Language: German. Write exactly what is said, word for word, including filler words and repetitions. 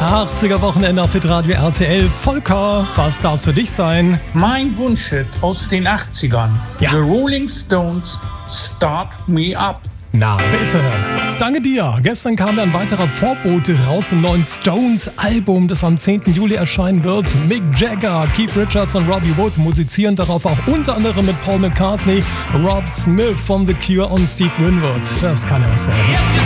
achtziger-Wochenende auf Hitradio R T L. Volker, was darf es für dich sein? Mein Wunschhit aus den achtzigern. Ja. The Rolling Stones, Start Me Up. Na bitte. Danke dir. Gestern kam ein weiterer Vorbote raus im neuen Stones-Album, das am zehnten Juli erscheinen wird. Mick Jagger, Keith Richards und Robbie Wood musizieren darauf auch unter anderem mit Paul McCartney, Rob Smith von The Cure und Steve Winwood. Das kann ja was werden.